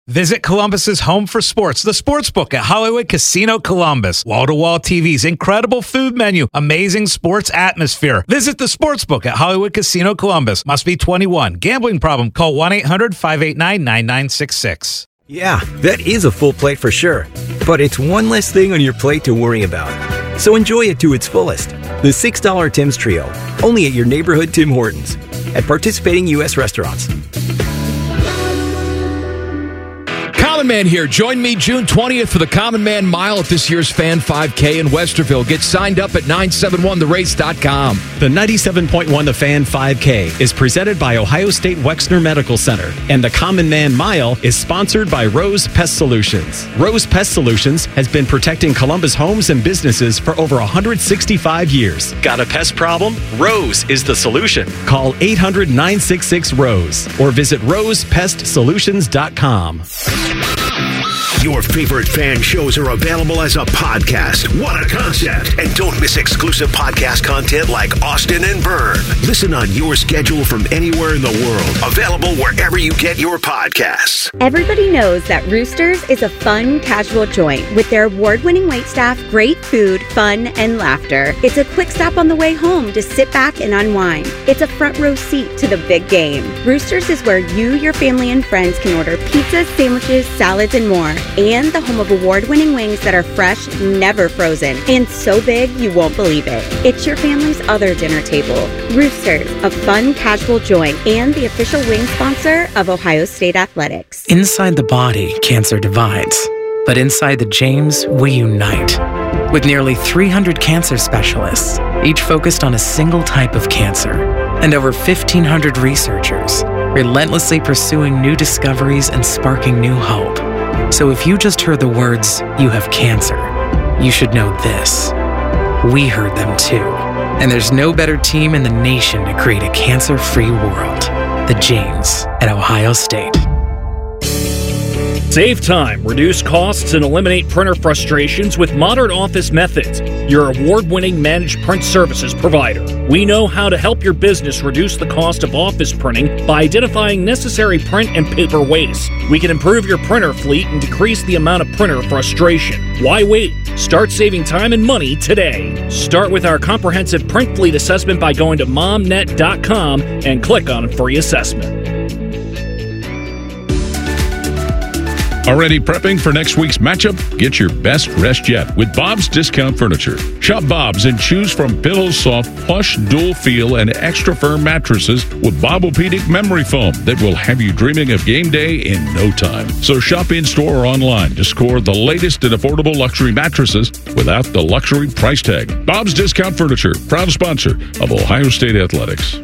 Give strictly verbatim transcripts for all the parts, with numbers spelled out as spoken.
Visit Columbus's home for sports, the Sportsbook at Hollywood Casino Columbus. Wall-to-wall T Vs, incredible food menu, amazing sports atmosphere. Visit the Sportsbook at Hollywood Casino Columbus. Must be twenty-one. Gambling problem? Call one eight hundred five eight nine nine nine six six. Yeah, that is a full plate for sure. But it's one less thing on your plate to worry about. So enjoy it to its fullest. The six dollar Tim's Trio, only at your neighborhood Tim Hortons. At participating U S restaurants. Common Man here. Join me June twentieth for the Common Man Mile at this year's Fan five K in Westerville. Get signed up at nine seven one the race dot com. The ninety-seven point one The Fan five K is presented by Ohio State Wexner Medical Center, and the Common Man Mile is sponsored by Rose Pest Solutions. Rose Pest Solutions has been protecting Columbus homes and businesses for over one hundred sixty-five years. Got a pest problem? Rose is the solution. Call eight hundred nine six six ROSE or visit rose pest solutions dot com. Your favorite fan shows are available as a podcast. What a concept! And don't miss exclusive podcast content like Austin and Byrne. Listen on your schedule from anywhere in the world. Available wherever you get your podcasts. Everybody knows that Roosters is a fun, casual joint with their award-winning waitstaff, great food, fun, and laughter. It's a quick stop on the way home to sit back and unwind. It's a front row seat to the big game. Roosters is where you, your family, and friends can order pizzas, sandwiches, salads, and more. And the home of award-winning wings that are fresh, never frozen, and so big you won't believe it. It's your family's other dinner table. Roosters, a fun, casual joint, and the official wing sponsor of Ohio State Athletics. Inside the body, cancer divides. But inside the James, we unite. With nearly three hundred cancer specialists, each focused on a single type of cancer, and over fifteen hundred researchers, relentlessly pursuing new discoveries and sparking new hope. So if you just heard the words, "you have cancer," you should know this. We heard them too. And there's no better team in the nation to create a cancer-free world. The James at Ohio State. Save time, reduce costs, and eliminate printer frustrations with Modern Office Methods, your award-winning managed print services provider. We know how to help your business reduce the cost of office printing by identifying necessary print and paper waste. We can improve your printer fleet and decrease the amount of printer frustration. Why wait? Start saving time and money today. Start with our comprehensive print fleet assessment by going to momnet dot com and click on a free assessment. Already prepping for next week's matchup? Get your best rest yet with Bob's Discount Furniture. Shop Bob's and choose from pillows, soft, plush, dual feel, and extra firm mattresses with Bobopedic memory foam that will have you dreaming of game day in no time. So shop in-store or online to score the latest and affordable luxury mattresses without the luxury price tag. Bob's Discount Furniture, proud sponsor of Ohio State Athletics.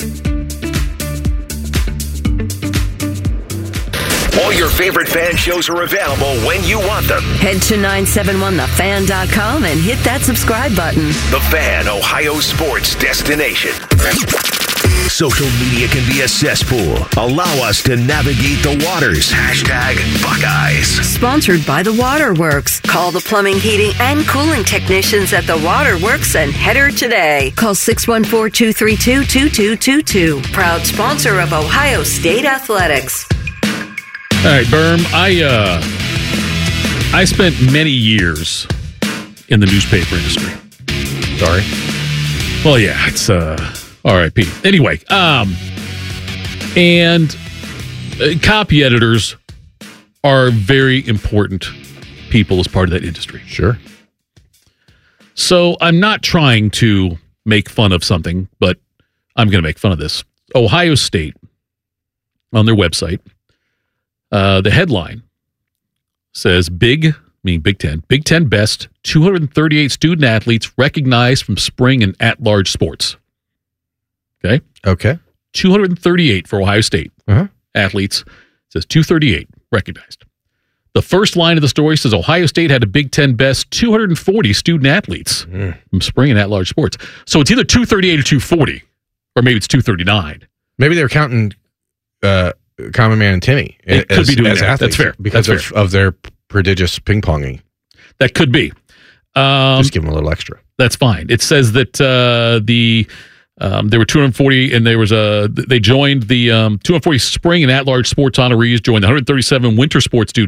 All your favorite fan shows are available when you want them. Head to nine seven one the fan dot com and hit that subscribe button. The Fan, Ohio sports destination. Social media can be a cesspool. Allow us to navigate the waters. Hashtag Buckeyes. Sponsored by The Waterworks. Call the plumbing, heating, and cooling technicians at The Waterworks and header today. Call six one four, two three two, two two two two. Proud sponsor of Ohio State Athletics. All right, Berm, I uh, I spent many years in the newspaper industry. Sorry. Well, yeah, it's uh, R I P. Anyway, um, and uh, copy editors are very important people as part of that industry. Sure. So I'm not trying to make fun of something, but I'm going to make fun of this. Ohio State, on their website, Uh, the headline says, Big, meaning Big Ten, Big Ten best two hundred thirty-eight student athletes recognized from spring and at-large sports. Okay? Okay. two hundred thirty-eight for Ohio State uh-huh. athletes. It says two thirty-eight recognized. The first line of the story says Ohio State had a Big Ten best two hundred forty student athletes mm. from spring and at-large sports. So it's either two thirty-eight or two forty, or maybe it's two thirty-nine. Maybe they're counting uh, Common Man and Timmy it as, could be doing as that. athletes That's fair. because That's of, fair. of their prodigious ping-ponging. That could be. Um, Just give them a little extra. That's fine. It says that uh, the um, there were two hundred forty, and there was a they joined the um, two hundred forty spring and at-large sports honorees joined the one hundred thirty-seven winter sports student